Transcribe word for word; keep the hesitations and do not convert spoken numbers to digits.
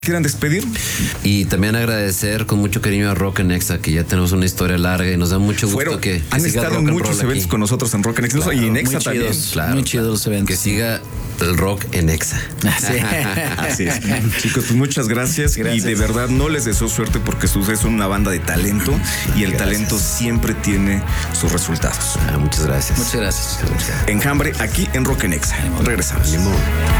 ¿Quieran despedir? Y también agradecer con mucho cariño a Rock en Exa, que ya tenemos una historia larga y nos da mucho gusto. Fueron, que, que han estado en muchos eventos aquí con nosotros en Rock en Exa, claro, y en Exa muy también. Chidos, claro, muy chidos los eventos. Que siga el rock en Exa. Así, Así es. Chicos, pues muchas gracias, gracias. Y de verdad no les deseo suerte porque ustedes son una banda de talento y el gracias. talento siempre tiene sus resultados. Ah, muchas gracias. Muchas gracias. Enjambre aquí en Rock en Exa. Regresamos. Limón.